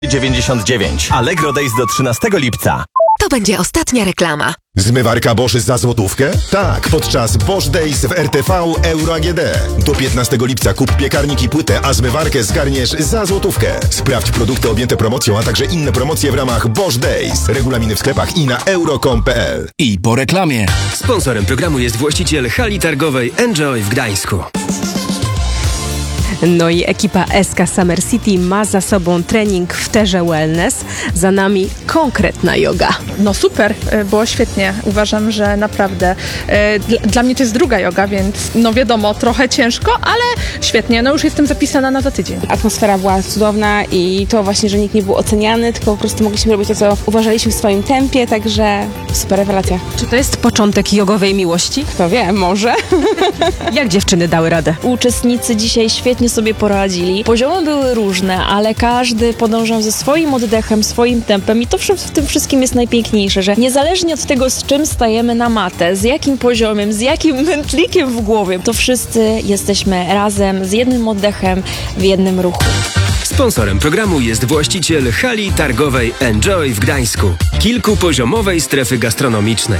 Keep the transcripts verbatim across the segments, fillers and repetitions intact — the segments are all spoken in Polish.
dziewięćdziesiąt dziewięć. Allegro Days do trzynastego lipca. To będzie ostatnia reklama. Zmywarka Bosch za złotówkę? Tak, podczas Bosch Days w R T V Euro A G D. Do piętnastego lipca kup piekarnik i płytę, a zmywarkę zgarniesz za złotówkę. Sprawdź produkty objęte promocją, a także inne promocje w ramach Bosch Days. Regulaminy w sklepach i na euro kropka com kropka p l. I po reklamie. Sponsorem programu jest właściciel hali targowej Enjoy w Gdańsku. No i ekipa S K Summer City ma za sobą trening w Terze Wellness. Za nami konkretna joga. No super, było świetnie. Uważam, że naprawdę e, dla, dla mnie to jest druga joga, więc no wiadomo, trochę ciężko, ale świetnie. No już jestem zapisana na za tydzień. Atmosfera była cudowna i to właśnie, że nikt nie był oceniany, tylko po prostu mogliśmy robić to, co uważaliśmy w swoim tempie, także super rewelacja. Czy to jest początek jogowej miłości? Kto wie, może. Jak dziewczyny dały radę? Uczestnicy dzisiaj świetnie sobie poradzili. Poziomy były różne, ale każdy podążał ze swoim oddechem, swoim tempem i to w tym wszystkim jest najpiękniejsze, że niezależnie od tego, z czym stajemy na matę, z jakim poziomem, z jakim mętlikiem w głowie, to wszyscy jesteśmy razem, z jednym oddechem, w jednym ruchu. Sponsorem programu jest właściciel hali targowej Enjoy w Gdańsku. Kilkupoziomowej strefy gastronomicznej.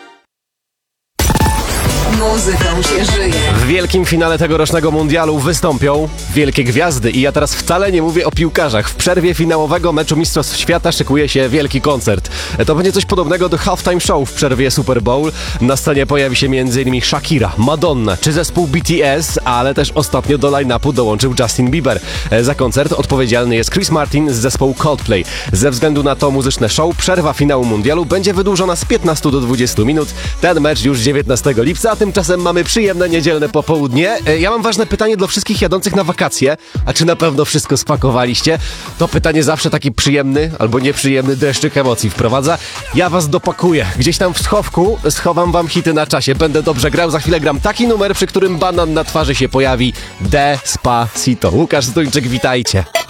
Muzyką się żyje. W wielkim finale tegorocznego mundialu wystąpią wielkie gwiazdy i ja teraz wcale nie mówię o piłkarzach. W przerwie finałowego meczu Mistrzostw Świata szykuje się wielki koncert. To będzie coś podobnego do halftime show w przerwie Super Bowl. Na scenie pojawi się m.in. Shakira, Madonna czy zespół B T S, ale też ostatnio do line-upu dołączył Justin Bieber. Za koncert odpowiedzialny jest Chris Martin z zespołu Coldplay. Ze względu na to muzyczne show przerwa finału mundialu będzie wydłużona z piętnastu do dwudziestu minut. Ten mecz już dziewiętnastego lipca, a tymczasem mamy przyjemne niedzielne popołudnie. Ja mam ważne pytanie dla wszystkich jadących na wakacje. A czy na pewno wszystko spakowaliście? To pytanie zawsze taki przyjemny albo nieprzyjemny deszczyk emocji wprowadza. Ja was dopakuję. Gdzieś tam w schowku schowam wam hity na czasie. Będę dobrze grał. Za chwilę gram taki numer, przy którym banan na twarzy się pojawi. Despacito. Łukasz Zduńczyk, witajcie.